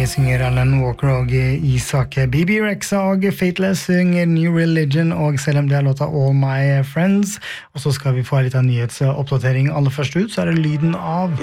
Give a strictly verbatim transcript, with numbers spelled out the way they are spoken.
synger Alan Walker og Isak B B Rex og Fateless synger New Religion og selv om det er låta All My Friends og så skal vi få en liten nyhetsoppdatering aller først ut så er det lyden av